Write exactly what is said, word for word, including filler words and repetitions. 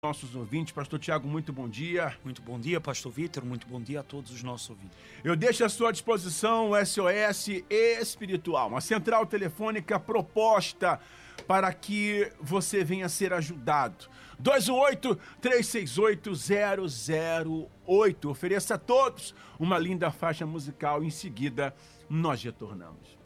nossos ouvintes. Pastor Tiago, muito bom dia. Muito bom dia, Pastor Vítor, muito bom dia a todos os nossos ouvintes. Eu deixo à sua disposição o S O S Espiritual, uma central telefônica proposta para que você venha ser ajudado. dois um oito, três seis oito, zero zero oito. Ofereça a todos uma linda faixa musical. Em seguida, nós retornamos.